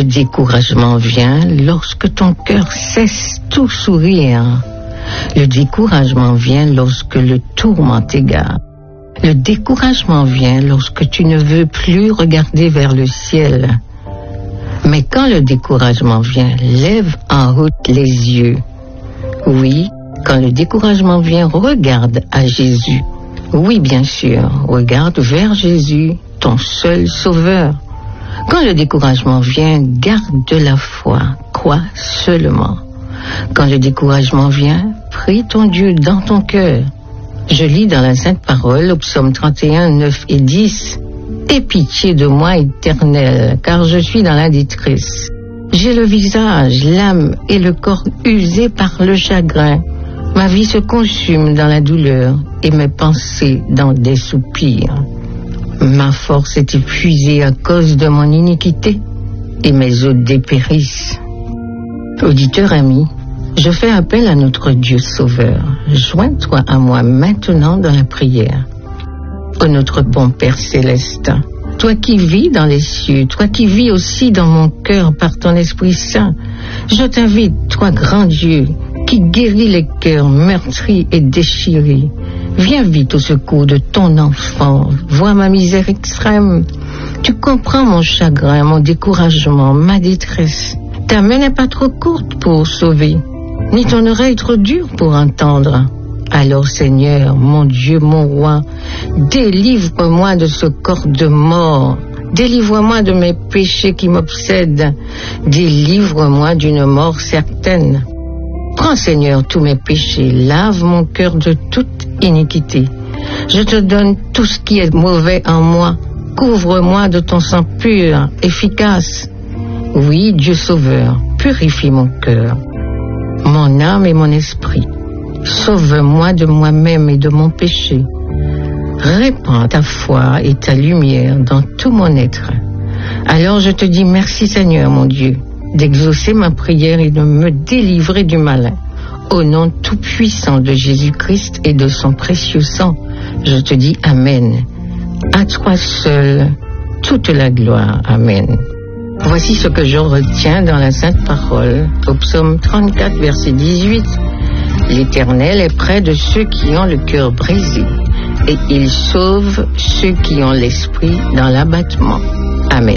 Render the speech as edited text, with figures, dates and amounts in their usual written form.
découragement vient lorsque ton cœur cesse tout sourire. Le découragement vient lorsque le tourment t'égare. Le découragement vient lorsque tu ne veux plus regarder vers le ciel. Mais quand le découragement vient, lève en haut les yeux. Oui, quand le découragement vient, regarde à Jésus. Oui, bien sûr, regarde vers Jésus, ton seul sauveur. Quand le découragement vient, garde la foi, crois seulement. Quand le découragement vient, prie ton Dieu dans ton cœur. Je lis dans la Sainte Parole, au psaume 31, 9 et 10. « Aie pitié de moi, Éternel, car je suis dans la détresse. J'ai le visage, l'âme et le corps usés par le chagrin. Ma vie se consume dans la douleur et mes pensées dans des soupirs. Ma force est épuisée à cause de mon iniquité et mes os dépérissent. » Auditeur ami, je fais appel à notre Dieu Sauveur. Joins-toi à moi maintenant dans la prière. Ô notre bon Père Céleste, toi qui vis dans les cieux, toi qui vis aussi dans mon cœur par ton Esprit Saint, je t'invite, toi grand Dieu, qui guéris les cœurs meurtris et déchirés. Viens vite au secours de ton enfant, vois ma misère extrême. Tu comprends mon chagrin, mon découragement, ma détresse. Ta main n'est pas trop courte pour sauver, ni ton oreille trop dure pour entendre. Alors Seigneur, mon Dieu, mon roi, délivre-moi de ce corps de mort. Délivre-moi de mes péchés qui m'obsèdent. Délivre-moi d'une mort certaine. Prends Seigneur tous mes péchés, lave mon cœur de toute iniquité. Je te donne tout ce qui est mauvais en moi. Couvre-moi de ton sang pur, efficace. Oui, Dieu Sauveur, purifie mon cœur, mon âme et mon esprit. Sauve-moi de moi-même et de mon péché. Répands ta foi et ta lumière dans tout mon être. Alors je te dis merci Seigneur mon Dieu, d'exaucer ma prière et de me délivrer du malin. Au nom tout-puissant de Jésus-Christ et de son précieux sang, je te dis Amen. À toi seul, toute la gloire. Amen. Voici ce que je retiens dans la Sainte Parole, au psaume 34, verset 18. L'Éternel est près de ceux qui ont le cœur brisé, et il sauve ceux qui ont l'esprit dans l'abattement. Amen.